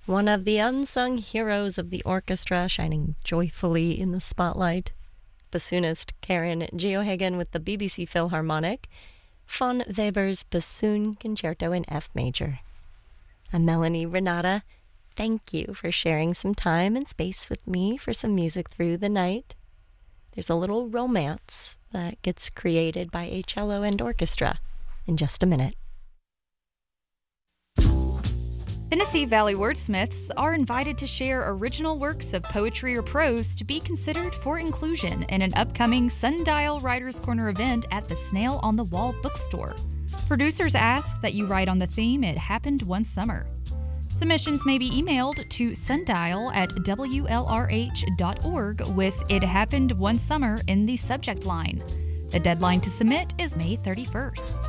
One of the unsung heroes of the orchestra, shining joyfully in the spotlight. Bassoonist Karen Geohagen with the BBC Philharmonic, von Weber's Bassoon Concerto in F major. I'm Melanie Renata. Thank you for sharing some time and space with me for some music through the night. There's a little romance that gets created by a cello and orchestra in just a minute. Tennessee Valley wordsmiths are invited to share original works of poetry or prose to be considered for inclusion in an upcoming Sundial Writers Corner event at the Snail on the Wall bookstore. Producers ask that you write on the theme It Happened One Summer. Submissions may be emailed to sundial@wlrh.org with It Happened One Summer in the subject line. The deadline to submit is May 31st.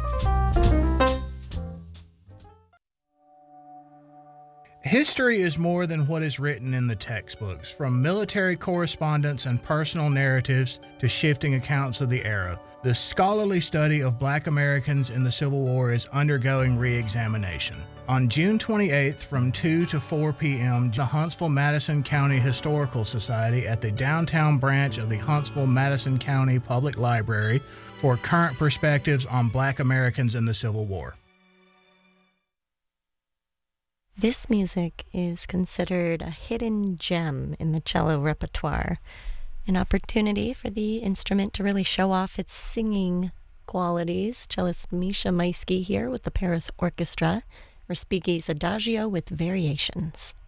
History is more than what is written in the textbooks, from military correspondence and personal narratives to shifting accounts of the era. The scholarly study of Black Americans in the Civil War is undergoing re-examination. On June 28th from 2 to 4 p.m., the Huntsville-Madison County Historical Society at the downtown branch of the Huntsville-Madison County Public Library for current perspectives on Black Americans in the Civil War. This music is considered a hidden gem in the cello repertoire, an opportunity for the instrument to really show off its singing qualities. Cellist Misha Maisky here with the Paris Orchestra, Respighi's Adagio with Variations.